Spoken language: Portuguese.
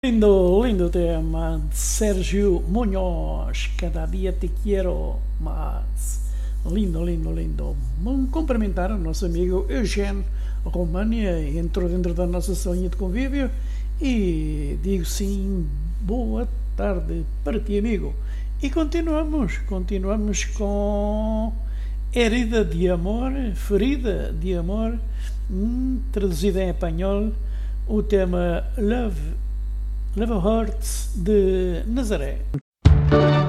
Lindo, lindo tema de Sérgio Munhoz, Cada Dia Te Quiero Más. Lindo, lindo, lindo. Vamos cumprimentar o nosso amigo Eugênio România, entrou dentro da nossa salinha de convívio e digo sim, boa tarde para ti, amigo. E continuamos com Herida de Amor, Ferida de Amor, traduzida em espanhol, o tema Love Hurts de Nazaré.